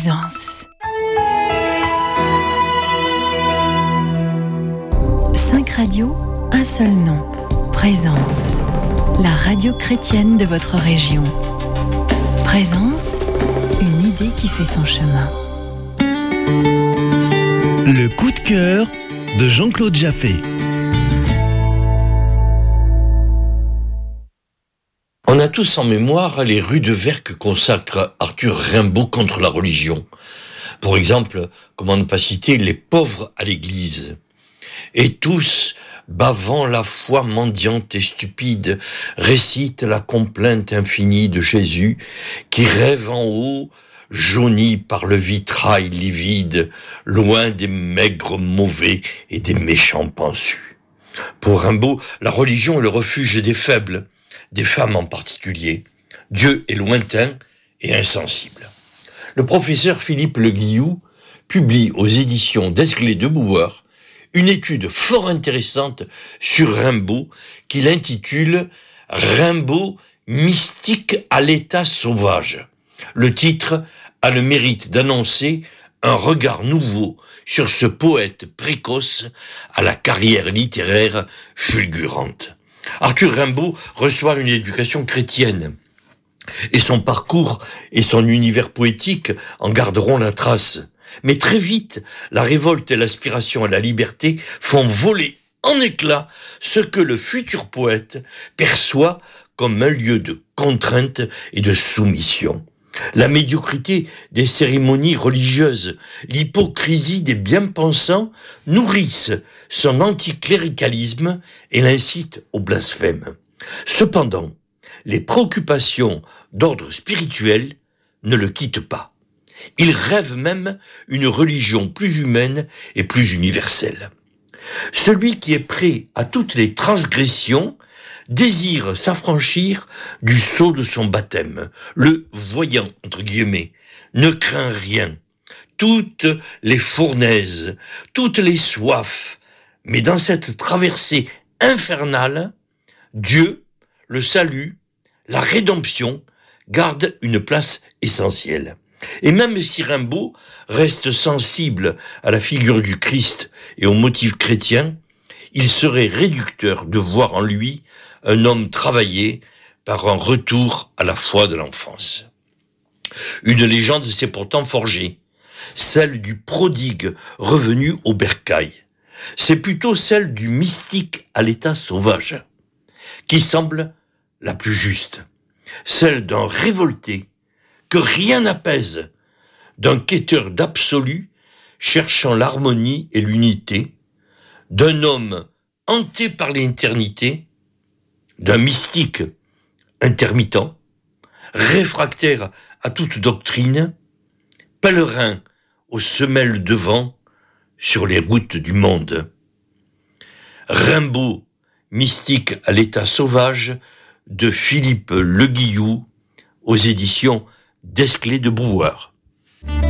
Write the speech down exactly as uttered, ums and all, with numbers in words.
Présence. Cinq radios, un seul nom. Présence. La radio chrétienne de votre région. Présence, une idée qui fait son chemin. Le coup de cœur de Jean-Claude Jaffé. On a tous en mémoire les rues de verre que consacre Arthur Rimbaud contre la religion. Pour exemple, comment ne pas citer les pauvres à l'église. Et tous, bavant la foi mendiante et stupide, récitent la complainte infinie de Jésus qui rêve en haut, jauni par le vitrail livide, loin des maigres mauvais et des méchants pensus. Pour Rimbaud, la religion est le refuge des faibles, des femmes en particulier. Dieu est lointain et insensible. Le professeur Philippe Le Guillou publie aux éditions d'Esclés de Brouwer une étude fort intéressante sur Rimbaud qu'il intitule « Rimbaud, mystique à l'état sauvage ». Le titre a le mérite d'annoncer un regard nouveau sur ce poète précoce à la carrière littéraire fulgurante. Arthur Rimbaud reçoit une éducation chrétienne et son parcours et son univers poétique en garderont la trace. Mais très vite, la révolte et l'aspiration à la liberté font voler en éclats ce que le futur poète perçoit comme un lieu de contrainte et de soumission. La médiocrité des cérémonies religieuses, l'hypocrisie des bien-pensants nourrissent son anticléricalisme et l'incitent au blasphème. Cependant, les préoccupations d'ordre spirituel ne le quittent pas. Il rêve même une religion plus humaine et plus universelle. Celui qui est prêt à toutes les transgressions désire s'affranchir du sceau de son baptême. Le voyant, entre guillemets, ne craint rien. Toutes les fournaises, toutes les soifs, mais dans cette traversée infernale, Dieu, le salut, la rédemption gardent une place essentielle. Et même si Rimbaud reste sensible à la figure du Christ et aux motifs chrétiens, il serait réducteur de voir en lui un homme travaillé par un retour à la foi de l'enfance. Une légende s'est pourtant forgée, celle du prodigue revenu au bercail. C'est plutôt celle du mystique à l'état sauvage, qui semble la plus juste. Celle d'un révolté que rien n'apaise, d'un quêteur d'absolu cherchant l'harmonie et l'unité, d'un homme hanté par l'éternité, d'un mystique intermittent, réfractaire à toute doctrine, pèlerin aux semelles de vent sur les routes du monde. Rimbaud, mystique à l'état sauvage, de Philippe Le Guillou, aux éditions d'Esclés de Brouwer.